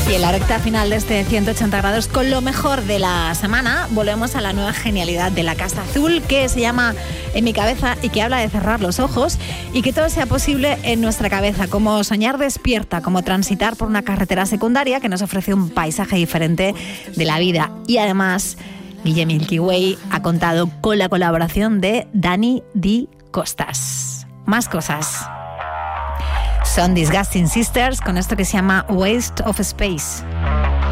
Y en la recta final de este 180 grados, con lo mejor de la semana, volvemos a la nueva genialidad de la Casa Azul, que se llama En mi cabeza y que habla de cerrar los ojos y que todo sea posible en nuestra cabeza, como soñar despierta, como transitar por una carretera secundaria que nos ofrece un paisaje diferente de la vida. Y además, Guille Milky Way ha contado con la colaboración de Dani Di Costas. Más cosas. Son Disgusting Sisters con esto que se llama Waste of Space.